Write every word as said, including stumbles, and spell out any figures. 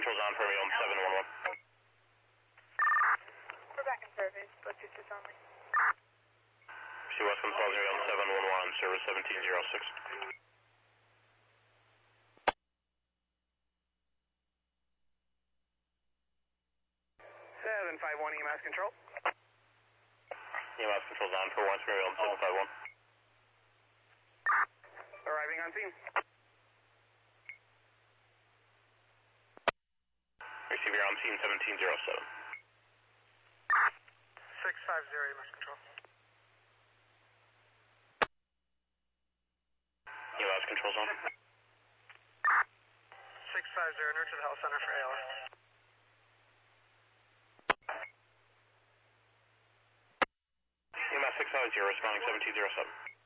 controls on for me on seven one one. We're back in service, Bluetooth is only. See West controls on seven one one, service seventeen zero six. seven five one E M S control. E M S controls on for West Mary on seven five one. Arriving on scene. Receive your on scene seventeen zero seven. six five zero E M S control. E M S controls on. six five zero, nurture the health center for A L S. E M S six five zero, responding seventeen zero seven.